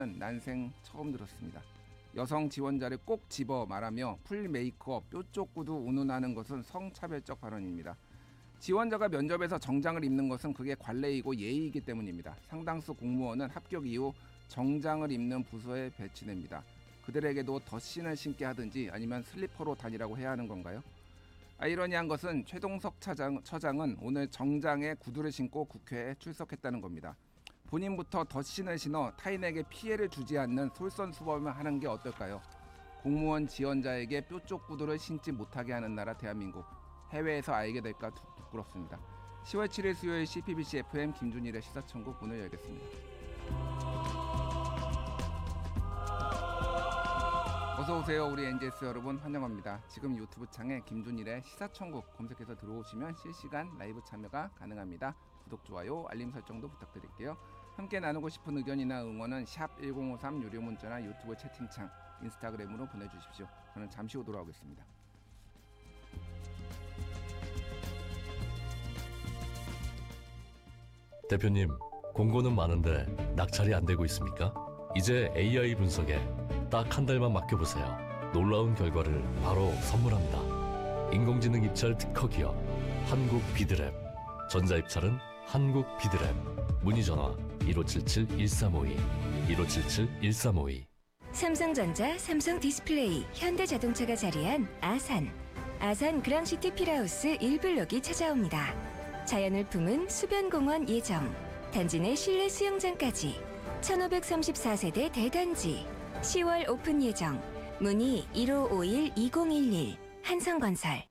난생 처음 들었습니다. 여성 지원자를 꼭 집어 말하며 풀 메이크업, 뾰족 구두 운운하는 것은 성차별적 발언입니다. 지원자가 면접에서 정장을 입는 것은 그게 관례이고 예의이기 때문입니다. 상당수 공무원은 합격 이후 정장을 입는 부서에 배치됩니다. 그들에게도 덧신을 신게 하든지 아니면 슬리퍼로 다니라고 해야 하는 건가요? 아이러니한 것은 최동석 처장은 오늘 정장에 구두를 신고 국회에 출석했다는 겁니다. 본인부터 덧신을 신어 타인에게 피해를 주지 않는 솔선수범을 하는 게 어떨까요? 공무원 지원자에게 뾰족 구두를 신지 못하게 하는 나라 대한민국. 해외에서 알게 될까 부끄럽습니다. 10월 7일 수요일 CPBC FM 김준일의 시사천국 문을 열겠습니다. 어서오세요. 우리 NGS 여러분 환영합니다. 지금 유튜브 창에 김준일의 시사천국 검색해서 들어오시면 실시간 라이브 참여가 가능합니다. 구독, 좋아요, 알림 설정도 부탁드릴게요. 함께 나누고 싶은 의견이나 응원은 샵1053 유료 문자나 유튜브 채팅창, 인스타그램으로 보내주십시오. 저는 잠시 후 돌아오겠습니다. 대표님, 공고는 많은데 낙찰이 안 되고 있습니까? 이제 AI 분석에 딱 한 달만 맡겨보세요. 놀라운 결과를 바로 선물합니다. 인공지능 입찰 특허 기업 한국 비드랩, 전자입찰은 한국 비드랩. 문의 전화 1577-1352 1577-1352. 삼성전자, 삼성디스플레이, 현대자동차가 자리한 아산 그랑시티 필하우스 1블록이 찾아옵니다. 자연을 품은 수변공원 예정, 단지 내 실내 수영장까지 1534세대 대단지, 10월 오픈 예정. 문의 1551-2011 한성건설.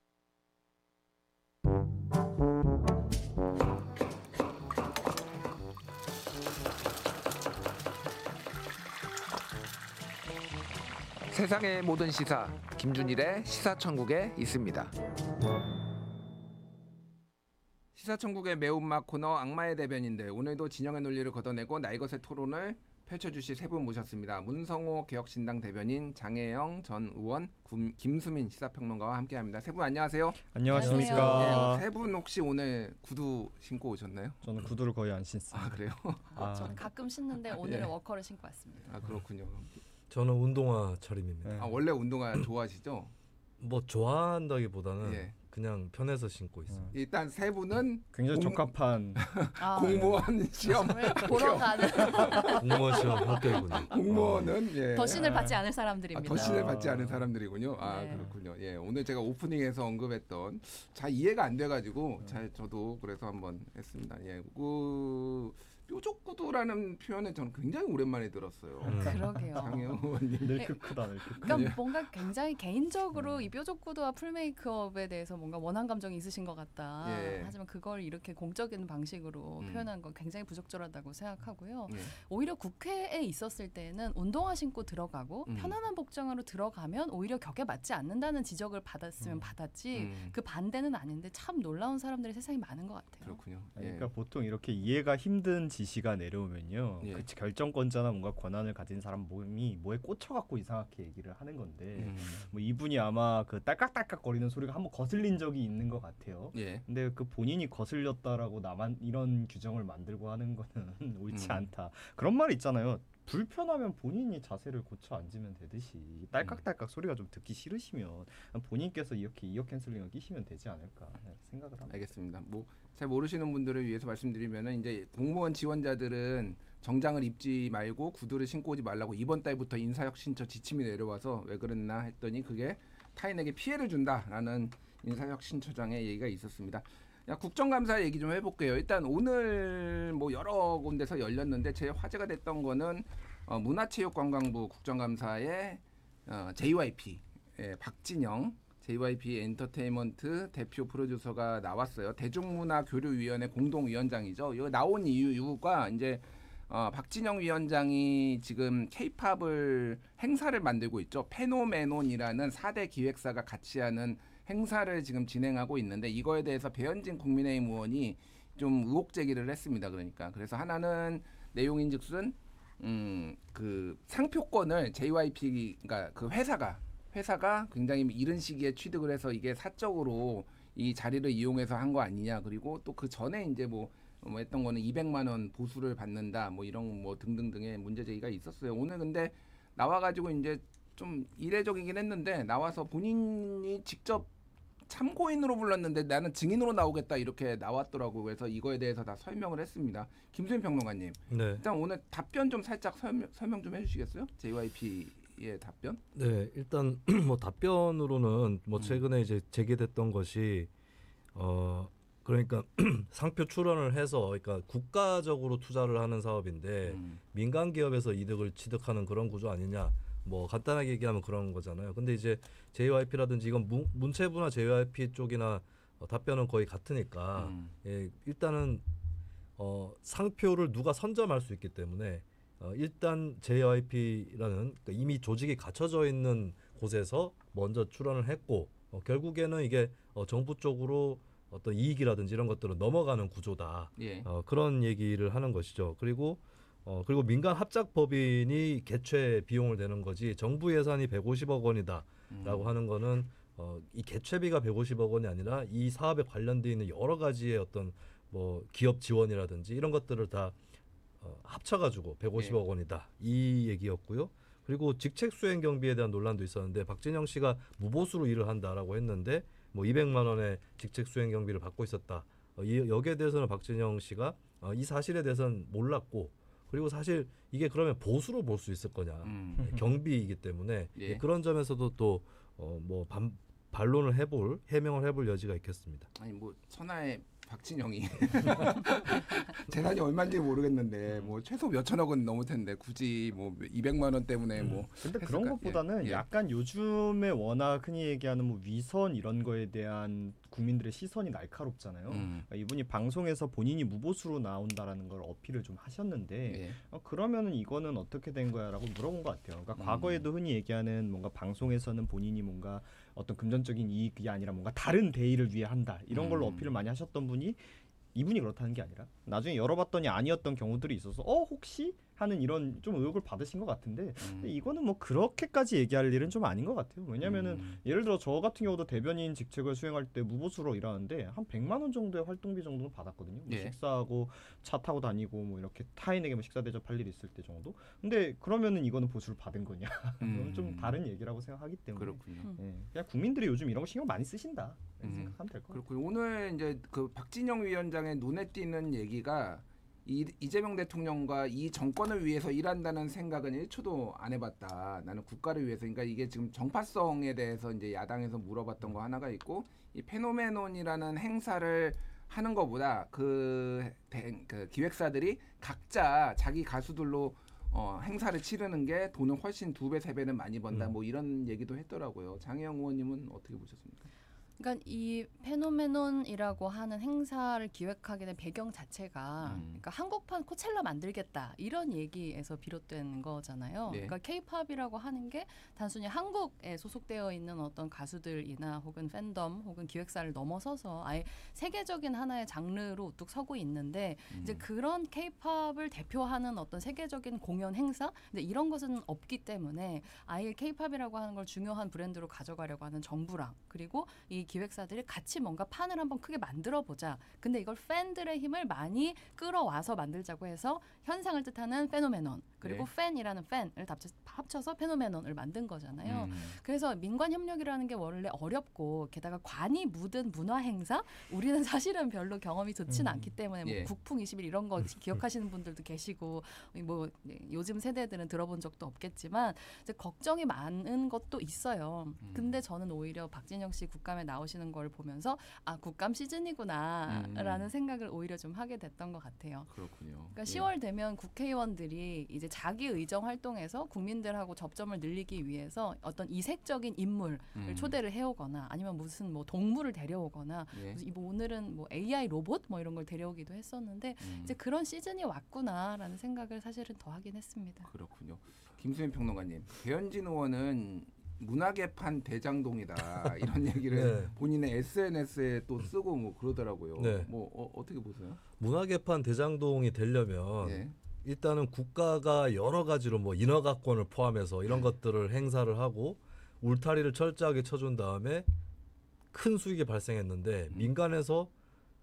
세상의 모든 시사 김준일의 시사천국에 있습니다. 시사천국의 매운맛 코너 악마의 대변인들, 오늘도 진영의 논리를 걷어내고 날것의 토론을 펼쳐주실 세 분 모셨습니다. 문성호 개혁신당 대변인, 장혜영 전 의원, 김수민 시사평론가와 함께합니다. 세 분 안녕하세요. 안녕하십니까. 세 분 혹시 오늘 구두 신고 오셨나요? 저는 구두를 거의 안 신습니다. 아, 그래요? 저는 가끔 신는데 오늘은 워커를 신고 왔습니다. 아, 그렇군요. 저는 운동화 차림입니다. 네. 아, 원래 운동화 좋아하시죠? 뭐 좋아한다기보다는 예. 그냥 편해서 신고 있습니다. 일단 세 분은 굉장히 적합한 공무원 시험 보러 가는 공무원 시험 합격이군요. 공무원은 예. 더신을 받지 않을 사람들입니다. 더신을 받지 않은 사람들이군요. 아, 네. 그렇군요. 예, 오늘 제가 오프닝에서 언급했던 잘 이해가 안 돼가지고 잘 저도 그래서 한번 했습니다. 예, 그 뾰족 구두라는 표현은 저는 굉장히 오랜만에 들었어요. 그러게요. 장혜영 의원님. 늙크 크다 늙크. 그러니까 뭔가 굉장히 개인적으로 이 뾰족 구두와 풀 메이크업에 대해서 뭔가 원한 감정이 있으신 것 같다. 예. 하지만 그걸 이렇게 공적인 방식으로 표현한 건 굉장히 부적절하다고 생각하고요. 예. 오히려 국회에 있었을 때는 운동화 신고 들어가고 편안한 복장으로 들어가면 오히려 격에 맞지 않는다는 지적을 받았으면 받았지 그 반대는 아닌데 참 놀라운 사람들이 세상에 많은 것 같아요. 그렇군요. 예. 그러니까 보통 이렇게 이해가 힘든 지시가 내려오면요, 예. 그 결정권자나 뭔가 권한을 가진 사람 몸이 뭐에 꽂혀갖고 이상하게 얘기를 하는 건데, 뭐 이분이 아마 그 딸깍딸깍거리는 소리가 한번 거슬린 적이 있는 것 같아요. 예. 근데 그 본인이 거슬렸다라고 나만 이런 규정을 만들고 하는 거는 옳지 않다. 그런 말 있잖아요. 불편하면 본인이 자세를 고쳐 앉으면 되듯이 딸깍딸깍 소리가 좀 듣기 싫으시면 본인께서 이렇게 이어 캔슬링을 끼시면 되지 않을까 생각을 합니다. 알겠습니다. 뭐 잘 모르시는 분들을 위해서 말씀드리면은 이제 공무원 지원자들은 정장을 입지 말고 구두를 신고 오지 말라고 이번 달부터 인사혁신처 지침이 내려와서 왜 그랬나 했더니 그게 타인에게 피해를 준다라는 인사혁신처장의 얘기가 있었습니다. 국정감사 얘기 좀 해볼게요. 일단 오늘 뭐 여러 군데서 열렸는데 제일 화제가 됐던 거는 문화체육관광부 국정감사에 JYP 박진영 JYP 엔터테인먼트 대표 프로듀서가 나왔어요. 대중문화교류위원회 공동위원장이죠. 이거 나온 이유가 이제 박진영 위원장이 지금 K-팝을 행사를 만들고 있죠. 페노메논이라는 4대 기획사가 같이 하는 행사를 지금 진행하고 있는데 이거에 대해서 배현진 국민의힘 의원이 좀 의혹 제기를 했습니다. 그래서 하나는 내용인즉슨 그 상표권을 JYP가 그 회사가 굉장히 이른 시기에 취득을 해서 이게 사적으로 이 자리를 이용해서 한 거 아니냐. 그리고 또 그 전에 이제 뭐 뭐 했던 거는 200만 원 보수를 받는다 뭐 이런 뭐 등등등의 문제 제기가 있었어요. 오늘 근데 나와가지고 이제 좀 이례적이긴 했는데 나와서 본인이 직접 참고인으로 불렀는데 나는 증인으로 나오겠다 이렇게 나왔더라고요. 그래서 이거에 대해서 다 설명을 했습니다. 김수현 평론가님, 네. 일단 오늘 답변 좀 살짝 설명 좀 해주시겠어요? JYP의 답변? 네, 일단 뭐 답변으로는 뭐 최근에 이제 제기됐던 것이 그러니까 상표 출원을 해서 그러니까 국가적으로 투자를 하는 사업인데 민간 기업에서 이득을 취득하는 그런 구조 아니냐. 뭐 간단하게 얘기하면 그런 거잖아요. 근데 이제 JYP라든지 이건 문체부나 JYP 쪽이나 답변은 거의 같으니까 예, 일단은 상표를 누가 선점할 수 있기 때문에 일단 JYP라는 그러니까 이미 조직이 갖춰져 있는 곳에서 먼저 출원을 했고 결국에는 이게 정부 쪽으로 어떤 이익이라든지 이런 것들은 넘어가는 구조다. 예. 그런 얘기를 하는 것이죠. 그리고 민간 합작법인이 개최 비용을 내는 거지 정부 예산이 150억 원이다라고 하는 거는 이 개최비가 150억 원이 아니라 이 사업에 관련돼 있는 여러 가지의 어떤 뭐 기업 지원이라든지 이런 것들을 다 합쳐가지고 150억 원이다 이 얘기였고요. 그리고 직책 수행 경비에 대한 논란도 있었는데 박진영 씨가 무보수로 일을 한다라고 했는데 뭐 200만 원의 직책 수행 경비를 받고 있었다. 여기에 대해서는 박진영 씨가 이 사실에 대해서는 몰랐고 그리고 사실 이게 그러면 보수로 볼 수 있을 거냐 경비이기 때문에 예. 그런 점에서도 또 뭐 반론을 해명을 해볼 여지가 있겠습니다. 아니 뭐 천하의 박진영이 재산이 얼마인지 모르겠는데 뭐 최소 몇 천억은 넘을 텐데 굳이 뭐 200만 원 때문에 뭐 근데 그런 했을까? 것보다는 예. 약간 요즘에 워낙 흔히 얘기하는 뭐 위선 이런 거에 대한 국민들의 시선이 날카롭잖아요. 그러니까 이분이 방송에서 본인이 무보수로 나온다라는 걸 어필을 좀 하셨는데 예. 그러면은 이거는 어떻게 된 거야라고 물어본 것 같아요. 그러니까 과거에도 흔히 얘기하는 뭔가 방송에서는 본인이 뭔가 어떤 금전적인 이익이 아니라 뭔가 다른 대의를 위해 한다 이런 걸로 어필을 많이 하셨던 분이 이분이 그렇다는 게 아니라 나중에 열어봤더니 아니었던 경우들이 있어서 혹시 하는 이런 좀 의혹을 받으신 것 같은데 근데 이거는 뭐 그렇게까지 얘기할 일은 좀 아닌 것 같아요. 왜냐면은 예를 들어 저 같은 경우도 대변인 직책을 수행할 때 무보수로 일하는데 한 100만 원 정도의 활동비 정도는 받았거든요. 뭐 예. 식사하고 차 타고 다니고 뭐 이렇게 타인에게 뭐 식사 대접할 일 있을 때 정도. 근데 그러면은 이거는 보수를 받은 거냐? 그건 좀 다른 얘기라고 생각하기 때문에. 그렇군요. 예, 그냥 국민들이 요즘 이런 거 신경 많이 쓰신다 이렇게 생각하면 될 것 같아요. 그렇군요. 오늘 이제 그 박진영 위원장의 눈에 띄는 얘기가 이재명 대통령과 이 정권을 위해서 일한다는 생각은 1초도 안 해봤다. 나는 국가를 위해서. 그러니까 이게 지금 정파성에 대해서 이제 야당에서 물어봤던 거 하나가 있고 이 페노메논이라는 행사를 하는 것보다 그 기획사들이 각자 자기 가수들로 행사를 치르는 게 돈을 훨씬 2배, 3배는 많이 번다. 뭐 이런 얘기도 했더라고요. 장혜영 의원님은 어떻게 보셨습니까? 그러니까 이 페노메논이라고 하는 행사를 기획하게 된 배경 자체가 그러니까 한국판 코첼라 만들겠다 이런 얘기에서 비롯된 거잖아요. 네. 그러니까 K-팝이라고 하는 게 단순히 한국에 소속되어 있는 어떤 가수들이나 혹은 팬덤 혹은 기획사를 넘어서서 아예 세계적인 하나의 장르로 우뚝 서고 있는데 이제 그런 K-팝을 대표하는 어떤 세계적인 공연 행사 근데 이런 것은 없기 때문에 아예 K-팝이라고 하는 걸 중요한 브랜드로 가져가려고 하는 정부랑 그리고 이 기획사들이 같이 뭔가 판을 한번 크게 만들어 보자. 근데 이걸 팬들의 힘을 많이 끌어와서 만들자고 해서 현상을 뜻하는 페노메논 그리고 네. 팬이라는 팬을 합쳐서 페노메논을 만든 거잖아요. 그래서 민관 협력이라는 게 원래 어렵고 게다가 관이 묻은 문화 행사 우리는 사실은 별로 경험이 좋지는 않기 때문에 뭐 예. 국풍 20일 이런 거 기억하시는 분들도 계시고 뭐 요즘 세대들은 들어본 적도 없겠지만 이제 걱정이 많은 것도 있어요. 근데 저는 오히려 박진영 씨 국감에 나오시는 걸 보면서 아 국감 시즌이구나라는 생각을 오히려 좀 하게 됐던 것 같아요. 그렇군요. 그러니까 10월 되면 국회의원들이 이제 자기 의정 활동에서 국민들하고 접점을 늘리기 위해서 어떤 이색적인 인물을 초대를 해오거나 아니면 무슨 뭐 동물을 데려오거나 예. 무슨 뭐 오늘은 뭐 AI 로봇 뭐 이런 걸 데려오기도 했었는데 이제 그런 시즌이 왔구나라는 생각을 사실은 더 하긴 했습니다. 그렇군요. 김수현 평론가님, 배현진 의원은 문화개판 대장동이다 이런 얘기를 네. 본인의 SNS에 또 쓰고 뭐 그러더라고요. 네. 뭐 어떻게 보세요? 문화개판 대장동이 되려면 예. 일단은 국가가 여러 가지로 뭐 인허가권을 포함해서 이런 것들을 행사를 하고 울타리를 철저하게 쳐준 다음에 큰 수익이 발생했는데 민간에서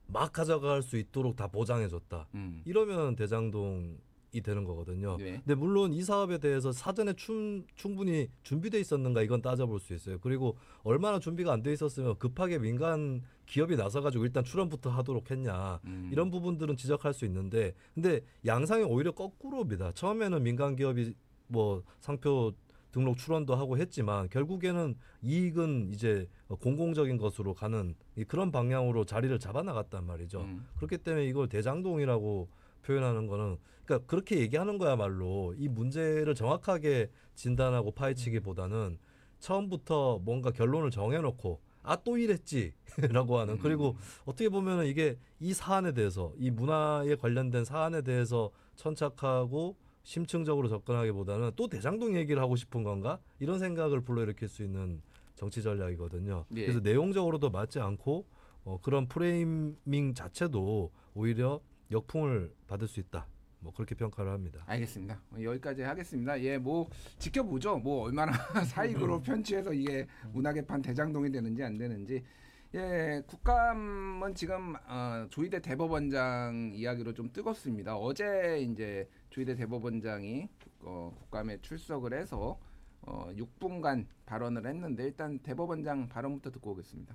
막 가져갈 수 있도록 다 보장해줬다. 이러면 대장동이 되는 거거든요. 네. 근데 물론 이 사업에 대해서 사전에 충분히 준비돼 있었는가 이건 따져볼 수 있어요. 그리고 얼마나 준비가 안 돼 있었으면 급하게 민간 기업이 나서가지고 일단 출원부터 하도록 했냐 이런 부분들은 지적할 수 있는데, 근데 양상이 오히려 거꾸로입니다. 처음에는 민간 기업이 뭐 상표 등록 출원도 하고 했지만 결국에는 이익은 이제 공공적인 것으로 가는 그런 방향으로 자리를 잡아 나갔단 말이죠. 그렇기 때문에 이걸 대장동이라고 표현하는 거는, 그러니까 그렇게 얘기하는 거야말로 이 문제를 정확하게 진단하고 파헤치기보다는 처음부터 뭔가 결론을 정해놓고 또 이랬지라고 하는, 그리고 어떻게 보면은 이게 이 사안에 대해서, 이 문화에 관련된 사안에 대해서 천착하고 심층적으로 접근하기보다는 또 대장동 얘기를 하고 싶은 건가 이런 생각을 불러일으킬 수 있는 정치 전략이거든요. 예. 그래서 내용적으로도 맞지 않고 그런 프레이밍 자체도 오히려 역풍을 받을 수 있다. 뭐 그렇게 평가를 합니다. 알겠습니다. 여기까지 하겠습니다. 예, 뭐 지켜보죠. 뭐 얼마나 사익으로 편취해서 이게 문화개판 대장동이 되는지 안 되는지. 예, 국감은 지금 조희대 대법원장 이야기로 좀 뜨겁습니다. 어제 이제 조희대 대법원장이 국감에 출석을 해서 6분간 발언을 했는데, 일단 대법원장 발언부터 듣고 오겠습니다.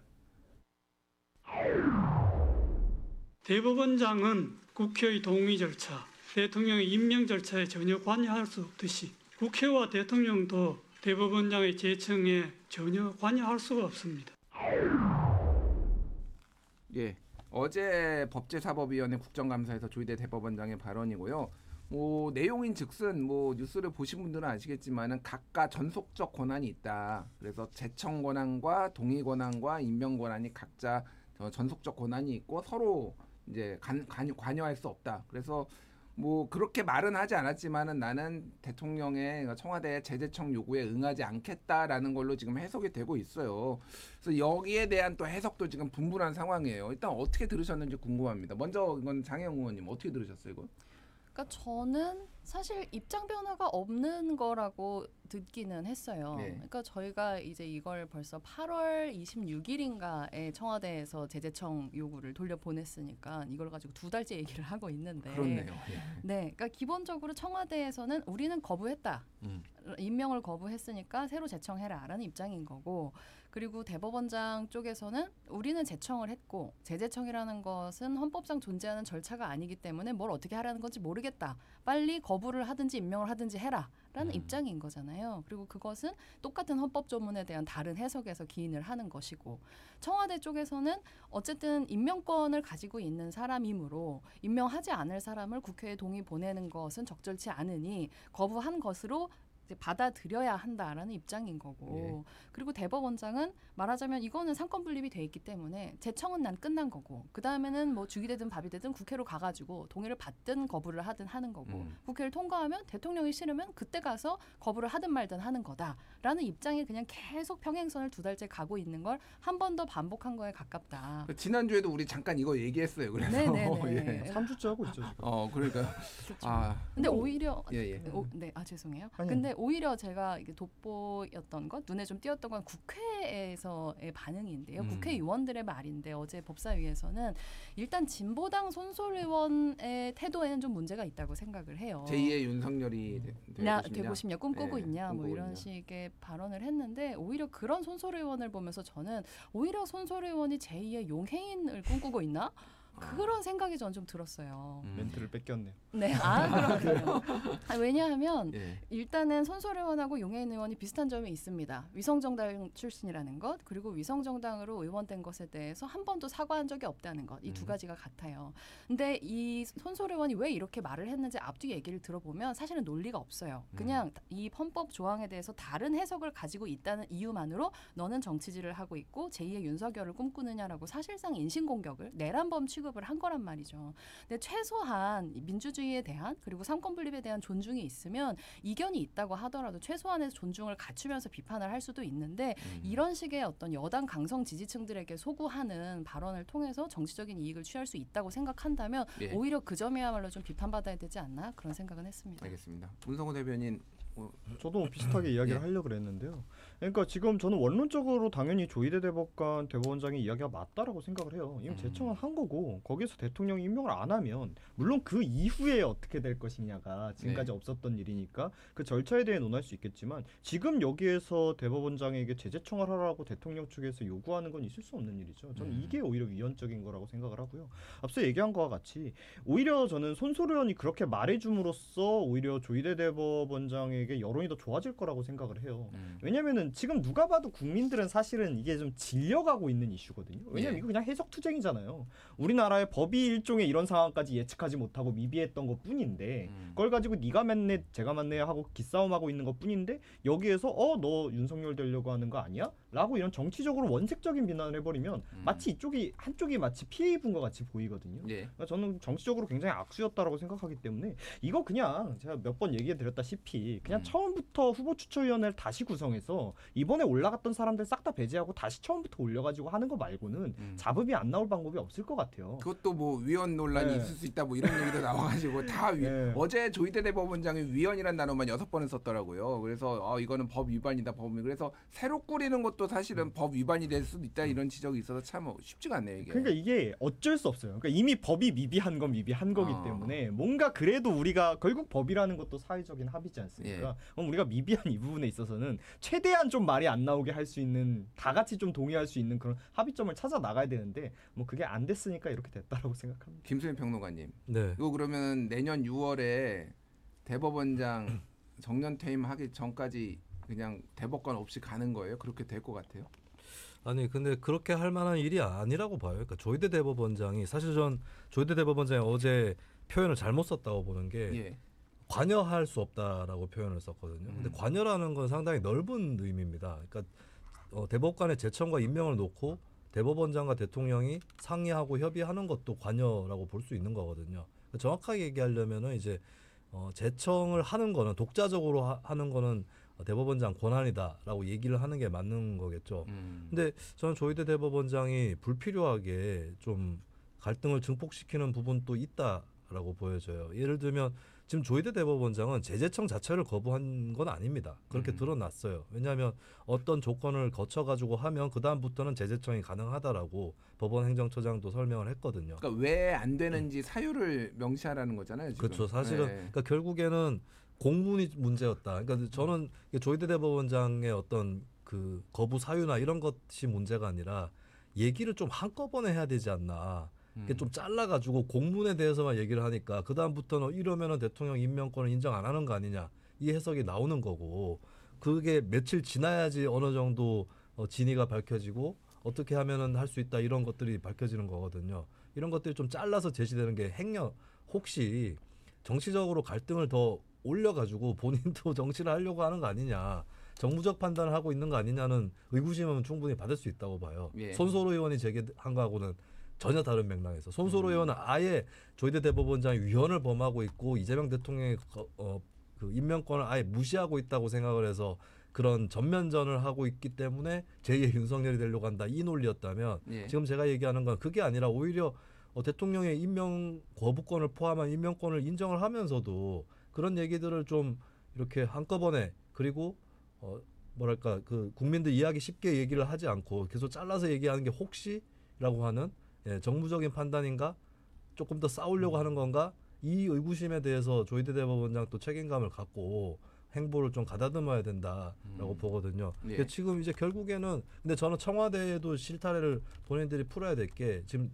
대법원장은 국회의 동의 절차, 대통령의 임명 절차에 전혀 관여할 수 없듯이 국회와 대통령도 대법원장의 제청에 전혀 관여할 수가 없습니다. 예, 어제 법제사법위원회 국정감사에서 조희대 대법원장의 발언이고요. 뭐 내용인즉슨 뭐 뉴스를 보신 분들은 아시겠지만은 각각 전속적 권한이 있다. 그래서 제청 권한과 동의 권한과 임명 권한이 각자 전속적 권한이 있고 서로 이제 관여할 수 없다. 그래서 뭐 그렇게 말은 하지 않았지만은 나는 대통령의 청와대 재제청 요구에 응하지 않겠다라는 걸로 지금 해석이 되고 있어요. 그래서 여기에 대한 또 해석도 지금 분분한 상황이에요. 일단 어떻게 들으셨는지 궁금합니다. 먼저 이건 장혜영 의원님 어떻게 들으셨어요, 이거? 그러니까 저는 사실 입장 변화가 없는 거라고 듣기는 했어요. 네. 그러니까 저희가 이제 이걸 벌써 8월 26일인가에 청와대에서 재제청 요구를 돌려보냈으니까 이걸 가지고 2달째 얘기를 하고 있는데. 그렇네요. 예. 네, 그러니까 기본적으로 청와대에서는 우리는 거부했다. 임명을 거부했으니까 새로 제청해라라는 입장인 거고, 그리고 대법원장 쪽에서는 우리는 제청을 했고 재제청이라는 것은 헌법상 존재하는 절차가 아니기 때문에 뭘 어떻게 하라는 건지 모르겠다. 빨리 거부를 하든지 임명을 하든지 해라라는 입장인 거잖아요. 그리고 그것은 똑같은 헌법 조문에 대한 다른 해석에서 기인을 하는 것이고, 청와대 쪽에서는 어쨌든 임명권을 가지고 있는 사람이므로 임명하지 않을 사람을 국회에 동의 보내는 것은 적절치 않으니 거부한 것으로 이제 받아들여야 한다라는 입장인 거고, 그리고 대법원장은 말하자면 이거는 상권 분립이 돼 있기 때문에 제청은 난 끝난 거고, 그 다음에는 뭐 죽이 되든 밥이 되든 국회로 가가지고 동의를 받든 거부를 하든 하는 거고, 국회를 통과하면 대통령이 싫으면 그때 가서 거부를 하든 말든 하는 거다라는 입장에 그냥 계속 평행선을 2달째 가고 있는 걸 한 번 더 반복한 거에 가깝다. 지난주에도 우리 잠깐 이거 얘기했어요. 그래서 네네네. 예. 3주째 하고 있죠. 지금. 그러니까 근데 오히려 예. 죄송해요. 아니요. 근데 오히려 제가 이게 돋보였던 것, 눈에 좀 띄었던 건 국회에서의 반응인데요. 국회의원들의 말인데, 어제 법사위에서는 일단 진보당 손솔 의원의 태도에는 좀 문제가 있다고 생각을 해요. 제2의 윤석열이 되고 싶냐, 꿈꾸고 네, 있냐, 뭐 꿈꾸고 이런 있냐. 식의 발언을 했는데, 오히려 그런 손솔 의원을 보면서 저는 오히려 손솔 의원이 제2의 용해인을 꿈꾸고 있나? 그런 생각이 전 좀 들었어요. 멘트를 뺏겼네요. 네, 그렇군요. 왜냐하면 예. 일단은 손솔 의원하고 용해인 의원이 비슷한 점이 있습니다. 위성정당 출신이라는 것, 그리고 위성정당으로 의원된 것에 대해서 한 번도 사과한 적이 없다는 것, 이 2가지가 같아요. 근데 이 손솔 의원이 왜 이렇게 말을 했는지 앞뒤 얘기를 들어보면 사실은 논리가 없어요. 그냥 이 헌법 조항에 대해서 다른 해석을 가지고 있다는 이유만으로 너는 정치질을 하고 있고 제2의 윤석열을 꿈꾸느냐라고 사실상 인신공격을 내란범 취급을 한 거란 말이죠. 근데 최소한 민주주의에 대한, 그리고 삼권 분립에 대한 존중이 있으면 이견이 있다고 하더라도 최소한의 존중을 갖추면서 비판을 할 수도 있는데, 이런 식의 어떤 여당 강성 지지층들에게 소구하는 발언을 통해서 정치적인 이익을 취할 수 있다고 생각한다면 예. 오히려 그 점이야말로 좀 비판받아야 되지 않나, 그런 생각은 했습니다. 알겠습니다. 문성호 대변인 저도 비슷하게 이야기를 예. 하려고 그랬는데요. 그러니까 지금 저는 원론적으로 당연히 조희대 대법관 대법원장의 이야기가 맞다라고 생각을 해요. 이미 제청은 한 거고 거기서 대통령이 임명을 안 하면 물론 그 이후에 어떻게 될 것이냐가 지금까지 네. 없었던 일이니까 그 절차에 대해 논할 수 있겠지만 지금 여기에서 대법원장에게 재제청을 하라고 대통령 측에서 요구하는 건 있을 수 없는 일이죠. 저는 이게 오히려 위헌적인 거라고 생각을 하고요. 앞서 얘기한 거와 같이 오히려 저는 손소래 의원이 그렇게 말해줌으로써 오히려 조희대 대법원장에게 여론이 더 좋아질 거라고 생각을 해요. 왜냐면은 지금 누가 봐도 국민들은 사실은 이게 좀 질려가고 있는 이슈거든요. 왜냐면 예. 이거 그냥 해석 투쟁이잖아요. 우리나라의 법이 일종의 이런 상황까지 예측하지 못하고 미비했던 것 뿐인데 그걸 가지고 네가 맞네 제가 맞네 하고 기싸움하고 있는 것 뿐인데 여기에서 너 윤석열 되려고 하는 거 아니야? 라고 이런 정치적으로 원색적인 비난을 해버리면 마치 이쪽이 한쪽이 마치 피해 입은 것 같이 보이거든요. 예. 그러니까 저는 정치적으로 굉장히 악수였다라고 생각하기 때문에 이거 그냥 제가 몇 번 얘기해드렸다시피 그냥 처음부터 후보 추천위원회를 다시 구성해서 이번에 올라갔던 사람들 싹 다 배제하고 다시 처음부터 올려가지고 하는 거 말고는 잡음이 안 나올 방법이 없을 것 같아요. 그것도 뭐 위헌 논란이 네. 있을 수 있다 뭐 이런 얘기도 나와가지고 다 네. 어제 조희대 대법원장이 위헌이라는 단어만 6번을 썼더라고요. 그래서 이거는 법 위반이다 법 위반. 그래서 새로 꾸리는 것도 사실은 법 위반이 될 수도 있다 이런 지적이 있어서 참 쉽지가 않네요 이게. 그러니까 이게 어쩔 수 없어요. 그러니까 이미 법이 미비한 건 미비한 거기 때문에 뭔가 그래도 우리가 결국 법이라는 것도 사회적인 합의지 않습니까? 예. 그럼 우리가 미비한 이 부분에 있어서는 최대한 좀 말이 안 나오게 할 수 있는 다 같이 좀 동의할 수 있는 그런 합의점을 찾아 나가야 되는데 뭐 그게 안 됐으니까 이렇게 됐다라고 생각합니다. 김수현 평론가님. 네. 이거 그러면 내년 6월에 대법원장 정년 퇴임하기 전까지 그냥 대법관 없이 가는 거예요? 그렇게 될 것 같아요? 아니 근데 그렇게 할 만한 일이 아니라고 봐요. 그러니까 조희대 대법원장이 사실 전 조희대 대법원장이 어제 표현을 잘못 썼다고 보는 게 예. 관여할 수 없다라고 표현을 썼거든요. 근데 관여라는 건 상당히 넓은 의미입니다. 그러니까 대법관의 제청과 임명을 놓고 대법원장과 대통령이 상의하고 협의하는 것도 관여라고 볼 수 있는 거거든요. 그러니까 정확하게 얘기하려면은 이제 제청을 하는 거는 독자적으로 하는 거는 대법원장 권한이다라고 얘기를 하는 게 맞는 거겠죠. 근데 저는 조희대 대법원장이 불필요하게 좀 갈등을 증폭시키는 부분도 있다라고 보여져요. 예를 들면 지금 조희대 대법원장은 재제청 자체를 거부한 건 아닙니다. 그렇게 드러났어요. 왜냐하면 어떤 조건을 거쳐가지고 하면 그 다음부터는 재제청이 가능하다라고 법원 행정처장도 설명을 했거든요. 그러니까 왜 안 되는지 사유를 명시하라는 거잖아요. 지금. 그렇죠. 사실은 네. 그러니까 결국에는 공문이 문제였다. 그러니까 저는 조희대 대법원장의 어떤 그 거부 사유나 이런 것이 문제가 아니라 얘기를 좀 한꺼번에 해야 되지 않나. 이게 좀 잘라가지고 공문에 대해서만 얘기를 하니까 그 다음부터는 이러면은 대통령 임명권을 인정 안 하는 거 아니냐 이 해석이 나오는 거고 그게 며칠 지나야지 어느 정도 진위가 밝혀지고 어떻게 하면은 할 수 있다 이런 것들이 밝혀지는 거거든요. 이런 것들이 좀 잘라서 제시되는 게 혹시 정치적으로 갈등을 더 올려가지고 본인도 정치를 하려고 하는 거 아니냐. 정무적 판단을 하고 있는 거 아니냐는 의구심은 충분히 받을 수 있다고 봐요. 예. 손소로 의원이 제기한 거하고는 전혀 다른 맥락에서 손소로 의원은 아예 조희대 대법원장이 위헌을 범하고 있고 이재명 대통령의 그 임명권을 아예 무시하고 있다고 생각을 해서 그런 전면전을 하고 있기 때문에 제2의 윤석열이 되려고 한다 이 논리였다면 예. 지금 제가 얘기하는 건 그게 아니라 오히려 대통령의 임명 거부권을 포함한 임명권을 인정을 하면서도 그런 얘기들을 좀 이렇게 한꺼번에 그리고 뭐랄까 그 국민들 이해하기 쉽게 얘기를 하지 않고 계속 잘라서 얘기하는 게 혹시라고 하는 정무적인 판단인가 조금 더 싸우려고 하는 건가 이 의구심에 대해서 조희대 대법원장 또 책임감을 갖고 행보를 좀 가다듬어야 된다라고 보거든요. 예. 그러니까 지금 이제 결국에는 근데 저는 청와대에도 실타래를 본인들이 풀어야 될 게 지금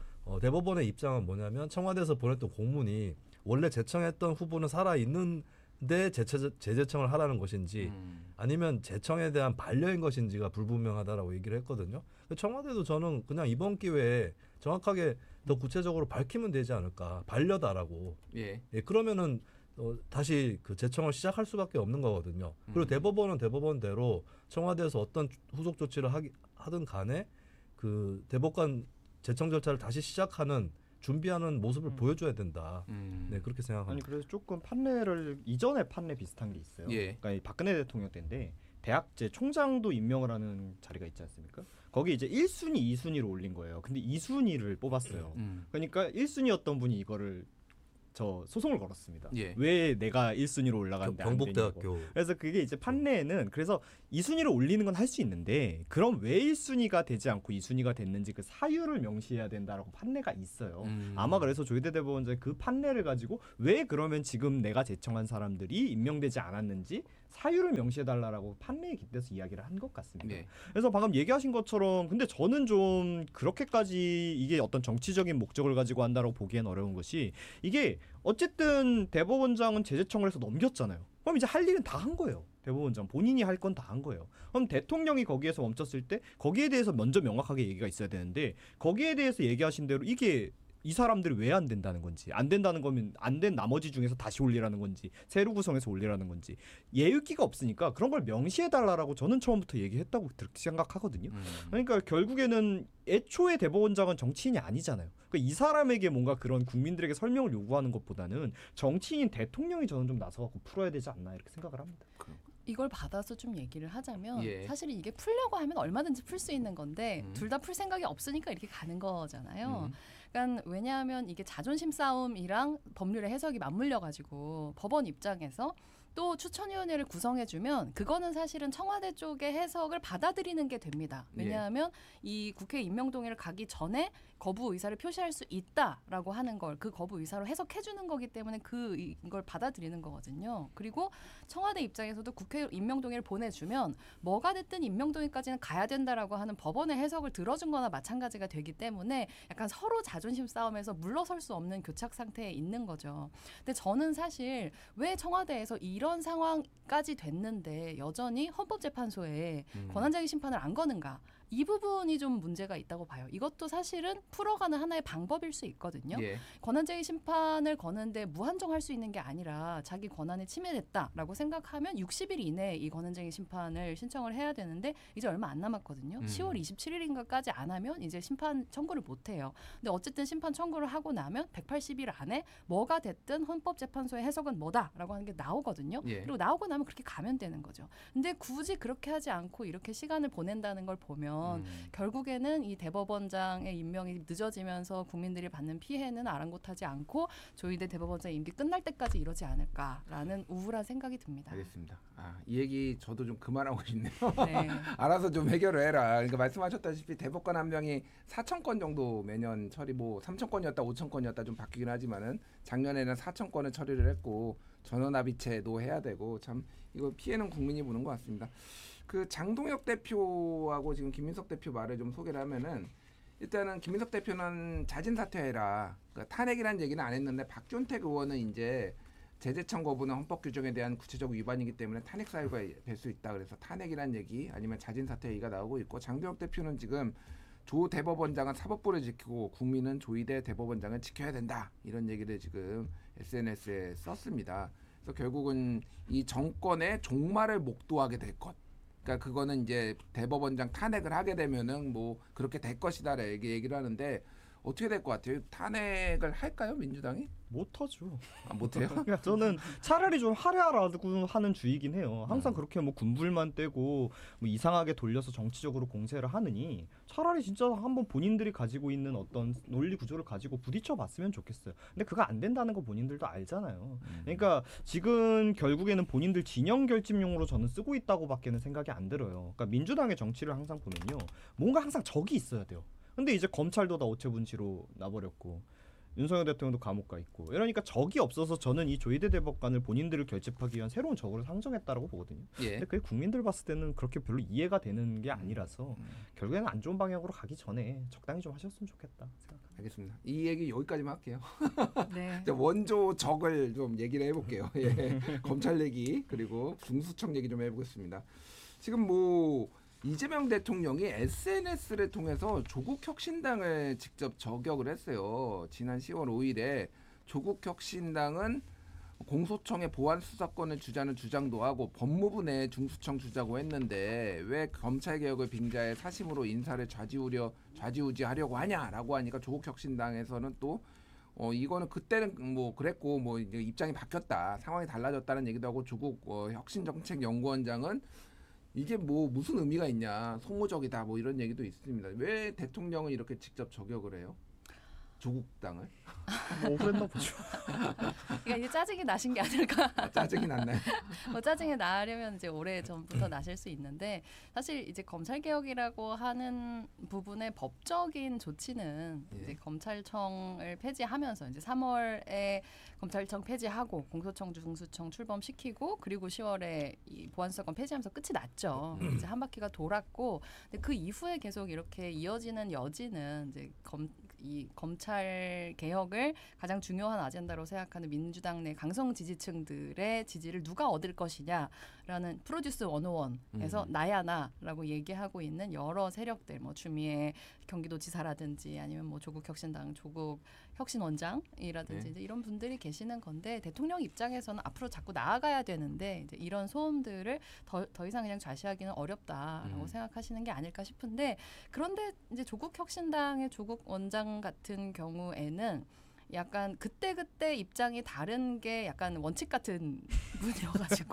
대법원의 입장은 뭐냐면 청와대에서 보냈던 공문이 원래 제청했던 후보는 살아 있는데 재제청을 하라는 것인지 아니면 제청에 대한 반려인 것인지가 불분명하다라고 얘기를 했거든요. 청와대도 저는 그냥 이번 기회에 정확하게 더 구체적으로 밝히면 되지 않을까. 반려다라고. 예. 그러면은 다시 그 제청을 시작할 수밖에 없는 거거든요. 그리고 대법원은 대법원대로 청와대에서 어떤 후속 조치를 하든 간에 그 대법관 제청 절차를 다시 시작하는 준비하는 모습을 보여줘야 된다. 네 그렇게 생각합니다. 아니 그래서 조금 판례를 이전에 판례 비슷한 게 있어요. 예. 그러니까 이 박근혜 대통령 때인데 대학제 총장도 임명을 하는 자리가 있지 않습니까? 거기 이제 1순위, 2순위로 올린 거예요. 근데 2순위를 뽑았어요. 그러니까 1순위였던 분이 이거를 저 소송을 걸었습니다. 예. 왜 내가 1순위로 올라갔는데 안 되냐고. 경북대학교. 그래서 그게 이제 판례는 그래서 2순위로 올리는 건 할 수 있는데 그럼 왜 1순위가 되지 않고 2순위가 됐는지 그 사유를 명시해야 된다라고 판례가 있어요. 아마 그래서 조희대 대법원장이 그 판례를 가지고 왜 그러면 지금 내가 제청한 사람들이 임명되지 않았는지 사유를 명시해달라고 판례에 깃대서 이야기를 한 것 같습니다. 네. 그래서 방금 얘기하신 것처럼 근데 저는 좀 그렇게까지 이게 어떤 정치적인 목적을 가지고 한다고 보기엔 어려운 것이 이게 어쨌든 대법원장은 재제청을 해서 넘겼잖아요. 그럼 이제 할 일은 다 한 거예요. 대법원장 본인이 할 건 다 한 거예요. 그럼 대통령이 거기에서 멈췄을 때 거기에 대해서 먼저 명확하게 얘기가 있어야 되는데 거기에 대해서 얘기하신 대로 이게 이 사람들이 왜 안 된다는 건지 안 된다는 거면 안 된 나머지 중에서 다시 올리라는 건지 새로 구성해서 올리라는 건지 예의기가 없으니까 그런 걸 명시해달라고 저는 처음부터 얘기했다고 그렇게 생각하거든요. 그러니까 결국에는 애초에 대법원장은 정치인이 아니잖아요. 그러니까 이 사람에게 뭔가 그런 국민들에게 설명을 요구하는 것보다는 정치인 대통령이 저는 좀 나서갖고 풀어야 되지 않나 이렇게 생각을 합니다. 이걸 받아서 좀 얘기를 하자면 예. 사실은 이게 풀려고 하면 얼마든지 풀 수 있는 건데 둘 다 풀 생각이 없으니까 이렇게 가는 거잖아요. 그러니까 왜냐하면 이게 자존심 싸움이랑 법률의 해석이 맞물려 가지고 법원 입장에서 또 추천위원회를 구성해주면 그거는 사실은 청와대 쪽의 해석을 받아들이는 게 됩니다. 왜냐하면 이 국회 임명동의를 가기 전에 거부 의사를 표시할 수 있다라고 하는 걸 그 거부 의사로 해석해주는 거기 때문에 이걸 받아들이는 거거든요. 그리고 청와대 입장에서도 국회 임명동의를 보내주면 뭐가 됐든 임명동의까지는 가야 된다라고 하는 법원의 해석을 들어준 거나 마찬가지가 되기 때문에 약간 서로 자존심 싸움에서 물러설 수 없는 교착 상태에 있는 거죠. 근데 저는 사실 왜 청와대에서 이런 상황까지 됐는데 여전히 헌법재판소에 권한쟁의 심판을 안 거는가? 이 부분이 좀 문제가 있다고 봐요. 이것도 사실은 풀어가는 하나의 방법일 수 있거든요. 예. 권한쟁의 심판을 거는데 무한정할 수 있는 게 아니라 자기 권한이 침해됐다라고 생각하면 60일 이내에 이 권한쟁의 심판을 신청을 해야 되는데 이제 얼마 안 남았거든요. 10월 27일인가까지 안 하면 이제 심판 청구를 못 해요. 근데 어쨌든 심판 청구를 하고 나면 180일 안에 뭐가 됐든 헌법재판소의 해석은 뭐다라고 하는 게 나오거든요. 예. 그리고 나오고 나면 그렇게 가면 되는 거죠. 근데 굳이 그렇게 하지 않고 이렇게 시간을 보낸다는 걸 보면 결국에는 이 대법원장의 임명이 늦어지면서 국민들이 받는 피해는 아랑곳하지 않고 조희대 대법원장 임기 끝날 때까지 이러지 않을까라는 우울한 생각이 듭니다. 알겠습니다. 이 얘기 저도 좀 그만하고 싶네요. 네. 알아서 좀 해결을 해라. 그러니까 말씀하셨다시피 대법관 한 명이 4,000건 정도 매년 처리, 뭐 3,000건이었다 5,000건이었다 좀 바뀌긴 하지만은 작년에는 4,000건을 처리를 했고 전원합의체도 해야 되고 참 이거 피해는 국민이 보는 것 같습니다. 그 장동혁 대표하고 지금 김민석 대표 말을 좀 소개를 하면은 일단은 김민석 대표는 자진 사퇴해라. 그러니까 탄핵이라는 얘기는 안 했는데 박준택 의원은 이제 재제청 거부는 헌법 규정에 대한 구체적 위반이기 때문에 탄핵 사유가 될 수 있다. 그래서 탄핵이라는 얘기 아니면 자진 사퇴 얘기가 나오고 있고 장동혁 대표는 지금 조 대법원장은 사법부를 지키고 국민은 조희대 대법원장을 지켜야 된다. 이런 얘기를 지금 SNS에 썼습니다. 그래서 결국은 이 정권의 종말을 목도하게 될 것. 그러니까 그거는 이제 대법원장 탄핵을 하게 되면은 뭐 그렇게 될 것이다 얘기를 하는데 어떻게 될 것 같아요? 탄핵을 할까요, 민주당이? 못하죠. 못해요? 그러니까 저는 차라리 좀 하려고 하는 주의긴 해요. 항상 그렇게 뭐 군불만 떼고 뭐 이상하게 돌려서 정치적으로 공세를 하느니 차라리 진짜 한번 본인들이 가지고 있는 어떤 논리 구조를 가지고 부딪혀봤으면 좋겠어요. 근데 그거 안 된다는 거 본인들도 알잖아요. 그러니까 지금 결국에는 본인들 진영 결집용으로 저는 쓰고 있다고밖에는 생각이 안 들어요. 그러니까 민주당의 정치를 항상 보면요, 뭔가 항상 적이 있어야 돼요. 근데 이제 검찰도 다 오체분치로 나버렸고 윤석열 대통령도 감옥 가 있고 이러니까 적이 없어서 저는 이 조희대 대법관을 본인들을 결집하기 위한 새로운 적으로 상정했다라고 보거든요. 예. 근데 그게 국민들 봤을 때는 그렇게 별로 이해가 되는 게 아니라서 결국에는 안 좋은 방향으로 가기 전에 적당히 좀 하셨으면 좋겠다 생각합니다. 알겠습니다. 이 얘기 여기까지만 할게요. 네. 이제 원조 적을 좀 얘기를 해볼게요. 예. 검찰 얘기 그리고 중수청 얘기 좀 해보겠습니다. 지금 뭐 이재명 대통령이 SNS를 통해서 조국혁신당을 직접 저격을 했어요. 지난 10월 5일에 조국혁신당은 공소청의 보안 수사권을 주자는 주장도 하고 법무부 내 중수청 주자고 했는데 왜 검찰개혁을 빙자해 사심으로 인사를 좌지우지하려고 하냐라고 하니까 조국혁신당에서는 또 이거는 그때는 뭐 그랬고 뭐 이제 입장이 바뀌었다, 상황이 달라졌다는 얘기도 하고 조국 혁신정책연구원장은 이게 뭐 무슨 의미가 있냐, 소모적이다 뭐 이런 얘기도 있습니다. 왜 대통령은 이렇게 직접 저격을 해요? 조국 당을? 뭐 그랬나 보죠. 그러니까 이게 짜증이 나신 게 아닐까. 짜증이 났나요? 뭐 짜증이 나려면 이제 오래 전부터 나실 수 있는데 사실 이제 검찰 개혁이라고 하는 부분의 법적인 조치는 예. 이제 검찰청을 폐지하면서 이제 3월에 검찰청 폐지하고 공소청 중수청 출범시키고 그리고 10월에 이 보안수사권 폐지하면서 끝이 났죠. 이제 한 바퀴가 돌았고 근데 그 이후에 계속 이렇게 이어지는 여지는 이제 이 검찰 개혁을 가장 중요한 아젠다로 생각하는 민주당 내 강성 지지층들의 지지를 누가 얻을 것이냐라는 프로듀스 101에서 나야 나라고 얘기하고 있는 여러 세력들 뭐 추미애 경기도지사라든지 아니면 뭐 조국 혁신당 조국 혁신원장이라든지 네. 이제 이런 분들이 계시는 건데 대통령 입장에서는 앞으로 자꾸 나아가야 되는데 이제 이런 소음들을 더 이상 그냥 좌시하기는 어렵다라고 생각하시는 게 아닐까 싶은데 그런데 이제 조국 혁신당의 조국 원장 같은 경우에는 약간 그때 입장이 다른 게 약간 원칙 같은 분이어가지고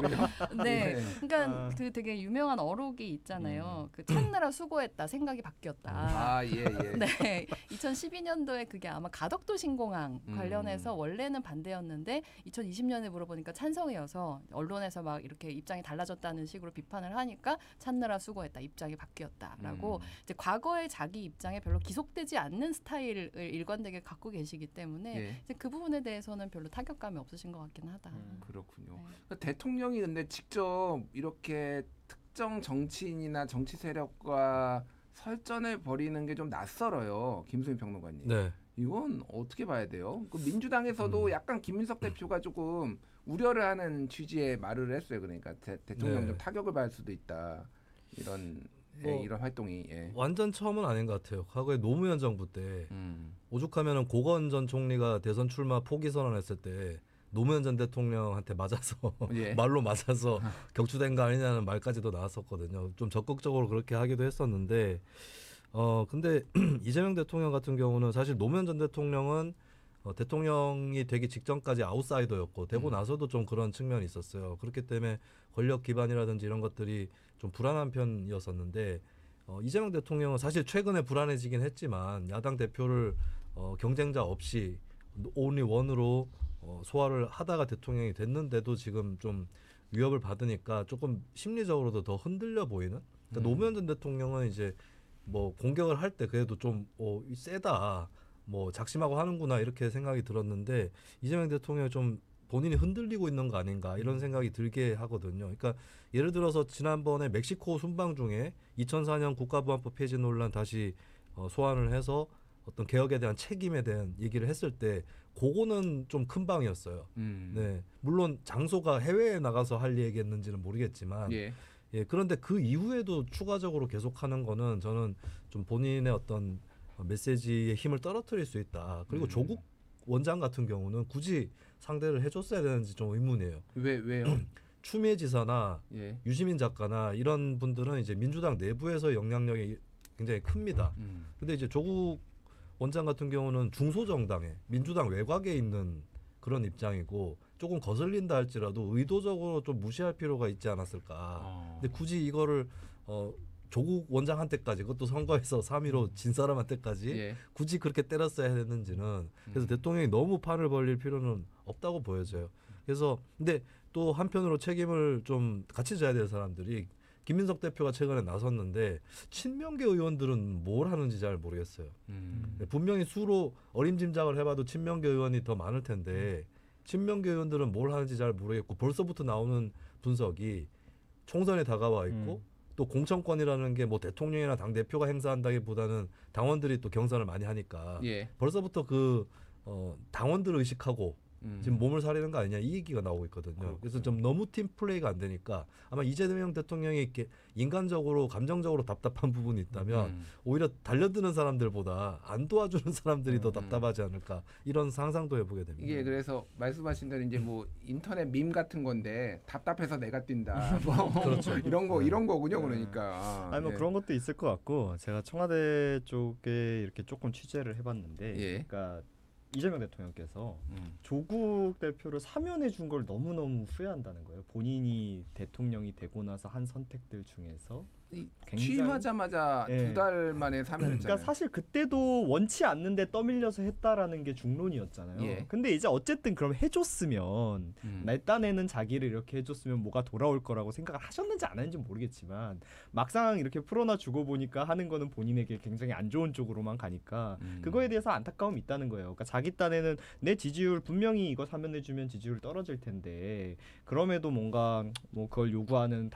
네, 그러니까 그 되게 유명한 어록이 있잖아요. 그 찾느라 수고했다, 생각이 바뀌었다. 아, 예. 네, 2012년도에 그게 아마 가덕도 신공항 관련해서 원래는 반대였는데 2020년에 물어보니까 찬성이어서 언론에서 막 이렇게 입장이 달라졌다는 식으로 비판을 하니까 찾느라 수고했다, 입장이 바뀌었다라고 이제 과거의 자기 입장에 별로 기속되지 않는 스타일을 일관되게 갖고 계시기 때문에 예. 이제 그 부분에 대해서는 별로 타격감이 없으신 것 같긴 하다. 그렇군요. 네. 그러니까 대통령이 근데 직접 이렇게 특정 정치인이나 정치 세력과 설전을 벌이는 게 좀 낯설어요. 김수민 평론가님. 네. 이건 어떻게 봐야 돼요? 그 민주당에서도 약간 김민석 대표가 조금 우려를 하는 취지의 말을 했어요. 그러니까 대통령 네. 좀 타격을 받을 수도 있다. 이런 이런 활동이. 예. 완전 처음은 아닌 것 같아요. 과거에 노무현 정부 때 오죽하면은 고건 전 총리가 대선 출마 포기 선언했을 때 노무현 전 대통령한테 맞아서 예. 말로 맞아서 격추된 거 아니냐는 말까지도 나왔었거든요. 좀 적극적으로 그렇게 하기도 했었는데 근데 이재명 대통령 같은 경우는 사실 노무현 전 대통령은 대통령이 되기 직전까지 아웃사이더였고 되고 나서도 좀 그런 측면이 있었어요. 그렇기 때문에 권력 기반이라든지 이런 것들이 좀 불안한 편이었었는데 이재명 대통령은 사실 최근에 불안해지긴 했지만 야당 대표를 경쟁자 없이 only one으로 소화를 하다가 대통령이 됐는데도 지금 좀 위협을 받으니까 조금 심리적으로도 더 흔들려 보이는. 그러니까 노무현 전 대통령은 이제 뭐 공격을 할 때 그래도 좀 세다, 뭐 작심하고 하는구나 이렇게 생각이 들었는데 이재명 대통령이 좀 본인이 흔들리고 있는 거 아닌가 이런 생각이 들게 하거든요. 그러니까 예를 들어서 지난번에 멕시코 순방 중에 2004년 국가보안법 폐지 논란 다시 소환을 해서 어떤 개혁에 대한 책임에 대한 얘기를 했을 때 그거는 좀 큰 방이었어요. 네, 물론 장소가 해외에 나가서 할 얘기였는지는 모르겠지만 예. 예, 그런데 그 이후에도 추가적으로 계속하는 거는 저는 좀 본인의 어떤 메시지의 힘을 떨어뜨릴 수 있다. 그리고 조국 원장 같은 경우는 굳이 상대를 해줬어야 되는지 좀 의문이에요. 왜요? 추미애 지사나 예. 유시민 작가나 이런 분들은 이제 민주당 내부에서 영향력이 굉장히 큽니다. 근데 이제 조국 원장 같은 경우는 중소정당에 민주당 외곽에 있는 그런 입장이고 조금 거슬린다 할지라도 의도적으로 좀 무시할 필요가 있지 않았을까. 근데 굳이 이거를 조국 원장한테까지 그것도 선거에서 3위로 진 사람한테까지 예. 굳이 그렇게 때렸어야 했는지는 그래서 대통령이 너무 판을 벌릴 필요는 없다고 보여져요. 그래서 근데 또 한편으로 책임을 좀 같이 져야 될 사람들이 김민석 대표가 최근에 나섰는데 친명계 의원들은 뭘 하는지 잘 모르겠어요. 분명히 수로 어림짐작을 해봐도 친명계 의원이 더 많을 텐데 친명계 의원들은 뭘 하는지 잘 모르겠고 벌써부터 나오는 분석이 총선에 다가와 있고 또 공천권이라는 게 뭐 대통령이나 당 대표가 행사한다기보다는 당원들이 또 경선을 많이 하니까 예. 벌써부터 그 당원들을 의식하고 지금 몸을 사리는 거 아니냐 이 얘기가 나오고 있거든요. 그렇군요. 그래서 좀 너무 팀 플레이가 안 되니까 아마 이재명 대통령이 이렇게 인간적으로 감정적으로 답답한 부분이 있다면 오히려 달려드는 사람들보다 안 도와주는 사람들이 더 답답하지 않을까 이런 상상도 해보게 됩니다. 이게 그래서 말씀하신 대로 이제 뭐 인터넷 밈 같은 건데 답답해서 내가 뛴다. 뭐 그렇죠. 이런 거군요. 그러니까. 아니 뭐 예. 그런 것도 있을 것 같고 제가 청와대 쪽에 이렇게 조금 취재를 해봤는데, 예. 그러니까 이재명 대통령께서 조국 대표를 사면해 준 걸 너무너무 후회한다는 거예요. 본인이 대통령이 되고 나서 한 선택들 중에서 취임하자마자 예. 2달 만에 사면했잖아요. 그러니까 사실 그때도 원치 않는데 떠밀려서 했다라는 게 중론이었잖아요. 예. 근데 이제 어쨌든 그럼 해줬으면 내 딴에는 자기를 이렇게 해줬으면 뭐가 돌아올 거라고 생각을 하셨는지 안 했는지 모르겠지만 막상 이렇게 풀어놔 주고 보니까 하는 거는 본인에게 굉장히 안 좋은 쪽으로만 가니까 그거에 대해서 안타까움이 있다는 거예요. 그러니까 자기 딴에는 내 지지율 분명히 이거 사면해주면 지지율 떨어질 텐데 그럼에도 뭔가 뭐 그걸 요구하는